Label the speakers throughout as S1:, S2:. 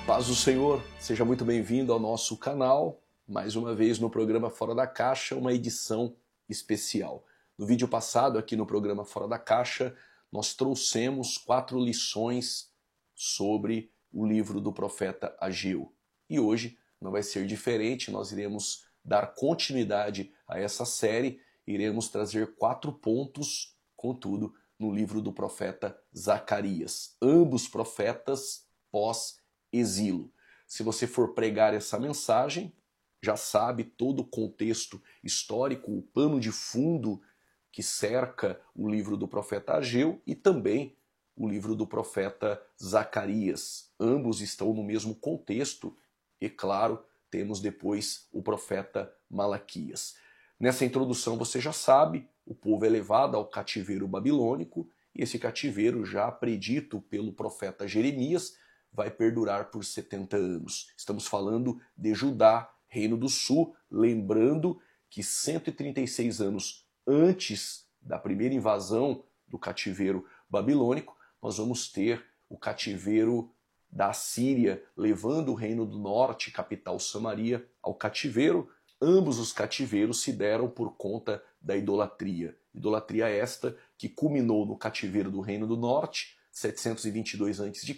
S1: Paz do Senhor, seja muito bem-vindo ao nosso canal, mais uma vez no programa Fora da Caixa, uma edição especial. No vídeo passado, aqui no programa Fora da Caixa, nós trouxemos 4 lições sobre o livro do profeta Ageu. E hoje não vai ser diferente, nós iremos dar continuidade a essa série, iremos trazer 4 pontos, contudo, no livro do profeta Zacarias. Ambos profetas pós-exílio. Se você for pregar essa mensagem, já sabe todo o contexto histórico, o pano de fundo que cerca o livro do profeta Ageu e também o livro do profeta Zacarias. Ambos estão no mesmo contexto e, claro, temos depois o profeta Malaquias. Nessa introdução você já sabe, o povo é levado ao cativeiro babilônico e esse cativeiro, já predito pelo profeta Jeremias, vai perdurar por 70 anos. Estamos falando de Judá, Reino do Sul, lembrando que 136 anos antes da primeira invasão do cativeiro babilônico, nós vamos ter o cativeiro da Síria, levando o Reino do Norte, capital Samaria, ao cativeiro. Ambos os cativeiros se deram por conta da idolatria. Idolatria esta que culminou no cativeiro do Reino do Norte, 722 a.C.,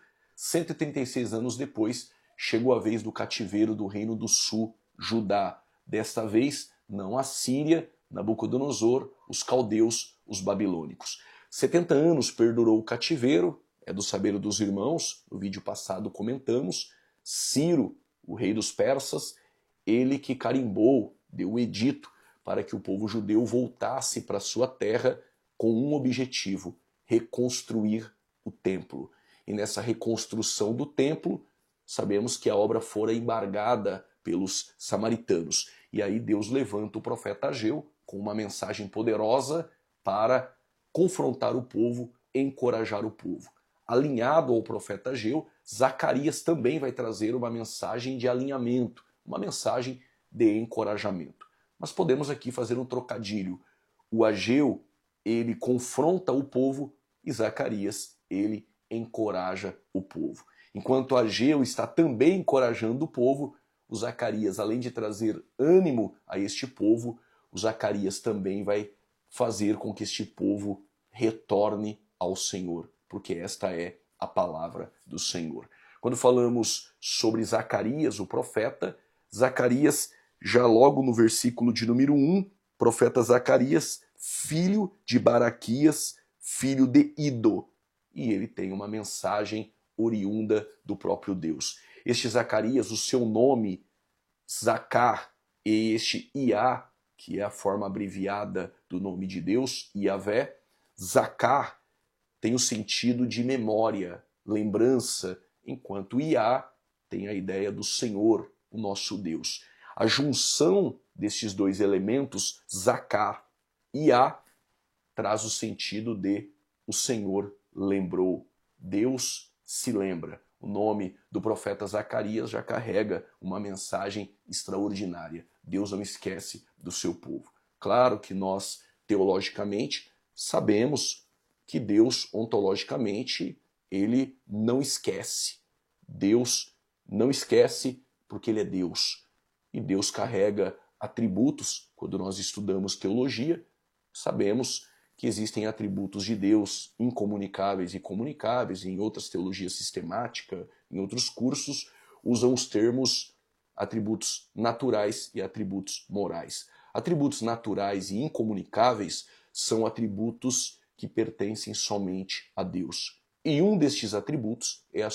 S1: 136 anos depois, chegou a vez do cativeiro do Reino do Sul, Judá. Desta vez, não a Síria, Nabucodonosor, os caldeus, os babilônicos. 70 anos perdurou o cativeiro, é do saber dos irmãos, no vídeo passado comentamos. Ciro, o rei dos persas, ele que carimbou, deu o edito para que o povo judeu voltasse para sua terra com um objetivo: reconstruir o templo. E nessa reconstrução do templo, sabemos que a obra fora embargada pelos samaritanos. E aí Deus levanta o profeta Ageu com uma mensagem poderosa para confrontar o povo, encorajar o povo. Alinhado ao profeta Ageu, Zacarias também vai trazer uma mensagem de alinhamento, uma mensagem de encorajamento. Mas podemos aqui fazer um trocadilho. O Ageu, ele confronta o povo e Zacarias, ele encoraja o povo. Enquanto Ageu está também encorajando o povo, o Zacarias, além de trazer ânimo a este povo, o Zacarias também vai fazer com que este povo retorne ao Senhor, porque esta é a palavra do Senhor. Quando falamos sobre Zacarias, o profeta, Zacarias, já logo no versículo de número 1, profeta Zacarias, filho de Baraquias, filho de Ido. E ele tem uma mensagem oriunda do próprio Deus. Este Zacarias, o seu nome, Zacar, e este Iá, que é a forma abreviada do nome de Deus, Iavé, Zacar tem o sentido de memória, lembrança, enquanto Iá tem a ideia do Senhor, o nosso Deus. A junção destes dois elementos, Zacar e Iá, traz o sentido de o Senhor lembrou. Deus se lembra. O nome do profeta Zacarias já carrega uma mensagem extraordinária. Deus não esquece do seu povo. Claro que nós, teologicamente, sabemos que Deus, ontologicamente, ele não esquece. Deus não esquece porque ele é Deus. E Deus carrega atributos. Quando nós estudamos teologia, sabemos que existem atributos de Deus incomunicáveis e comunicáveis. Em outras teologias sistemática, em outros cursos, usam os termos atributos naturais e atributos morais. Atributos naturais e incomunicáveis são atributos que pertencem somente a Deus. E um destes atributos é a